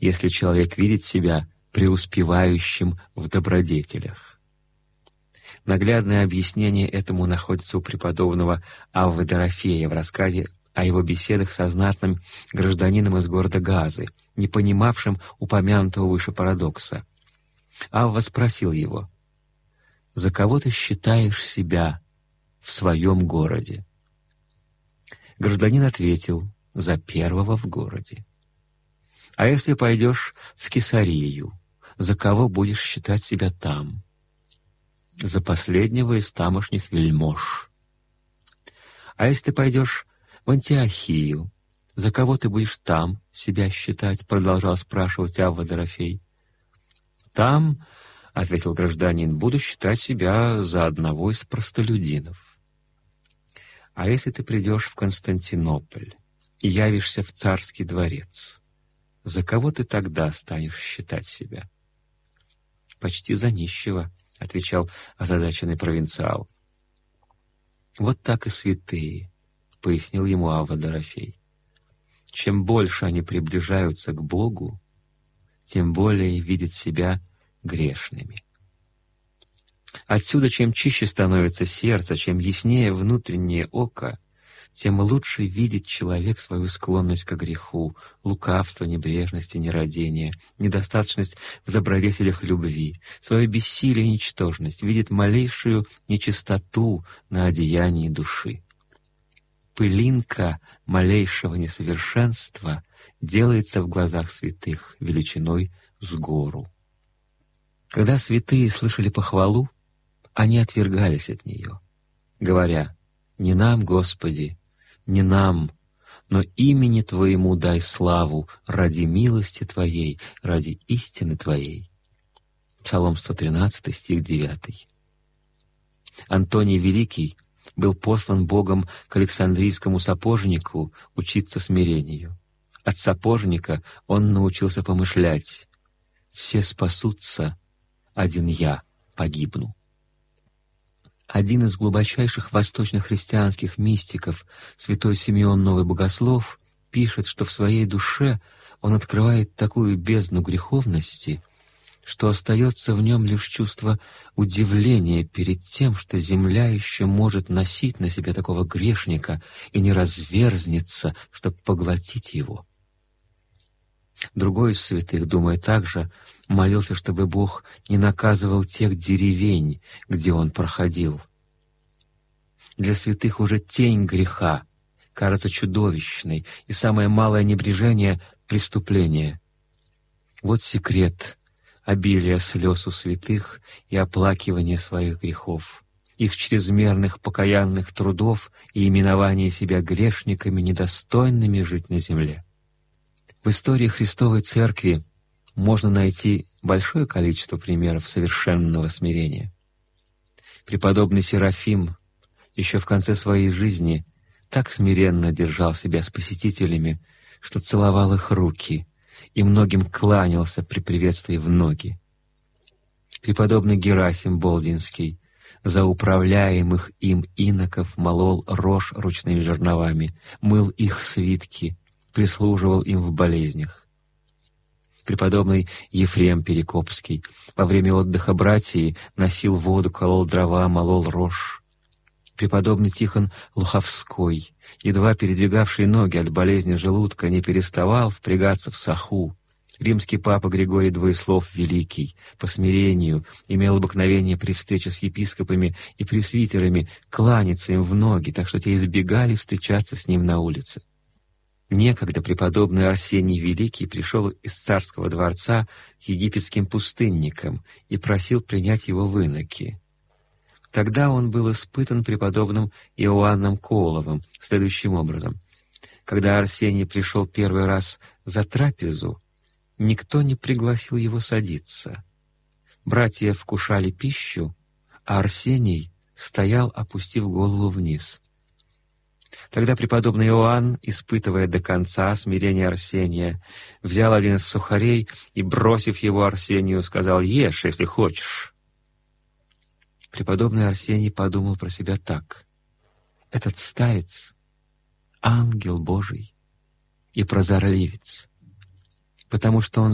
если человек видит себя преуспевающим в добродетелях. Наглядное объяснение этому находится у преподобного Аввы Дорофея в рассказе о его беседах со знатным гражданином из города Газы, не понимавшим упомянутого выше парадокса. Авва спросил его: «За кого ты считаешь себя в своем городе?» Гражданин ответил: «За первого в городе». «А если пойдешь в Кесарию, за кого будешь считать себя там?» «За последнего из тамошних вельмож». «А если ты пойдешь в Антиохию, за кого ты будешь там себя считать?» — продолжал спрашивать Авва Дорофей. «Там, — ответил гражданин, — буду считать себя за одного из простолюдинов». «А если ты придешь в Константинополь и явишься в царский дворец, за кого ты тогда станешь считать себя?» «Почти за нищего», — отвечал озадаченный провинциал. «Вот так и святые», — пояснил ему Авва Дорофей. «Чем больше они приближаются к Богу, тем более видят себя грешными». Отсюда, чем чище становится сердце, чем яснее внутреннее око, тем лучше видит человек свою склонность к греху, лукавство, небрежность и нерадение, недостаточность в добродетелях любви, свое бессилие и ничтожность, видит малейшую нечистоту на одеянии души. Пылинка малейшего несовершенства делается в глазах святых величиной с гору. Когда святые слышали похвалу, они отвергались от нее, говоря: «Не нам, Господи, не нам, но имени Твоему дай славу ради милости Твоей, ради истины Твоей». Псалом 113, стих 9. Антоний Великий был послан Богом к Александрийскому сапожнику учиться смирению. От сапожника он научился помышлять: «Все спасутся, один я погибну». Один из глубочайших восточных христианских мистиков, святой Симеон Новый Богослов, пишет, что в своей душе он открывает такую бездну греховности, что остается в нем лишь чувство удивления перед тем, что земля еще может носить на себе такого грешника и не разверзнется, чтобы поглотить его. Другой из святых, думая так же, молился, чтобы Бог не наказывал тех деревень, где он проходил. Для святых уже тень греха кажется чудовищной, и самое малое небрежение — преступление. Вот секрет обилия слез у святых и оплакивания своих грехов, их чрезмерных покаянных трудов и именования себя грешниками, недостойными жить на земле. В истории Христовой Церкви можно найти большое количество примеров совершенного смирения. Преподобный Серафим еще в конце своей жизни так смиренно держал себя с посетителями, что целовал их руки и многим кланялся при приветствии в ноги. Преподобный Герасим Болдинский за управляемых им иноков молол рожь ручными жерновами, мыл их свитки, прислуживал им в болезнях. Преподобный Ефрем Перекопский во время отдыха братии носил воду, колол дрова, молол рожь. Преподобный Тихон Луховской, едва передвигавший ноги от болезни желудка, не переставал впрягаться в саху. Римский папа Григорий Двоеслов Великий по смирению имел обыкновение при встрече с епископами и пресвитерами кланяться им в ноги, так что те избегали встречаться с ним на улице. Некогда преподобный Арсений Великий пришел из царского дворца к египетским пустынникам и просил принять его в иноки. Тогда он был испытан преподобным Иоанном Коловым следующим образом. Когда Арсений пришел первый раз за трапезу, никто не пригласил его садиться. Братья вкушали пищу, а Арсений стоял, опустив голову вниз. Тогда преподобный Иоанн, испытывая до конца смирение Арсения, взял один из сухарей и, бросив его Арсению, сказал: «Ешь, если хочешь». Преподобный Арсений подумал про себя так: «Этот старец — ангел Божий и прозорливец, потому что он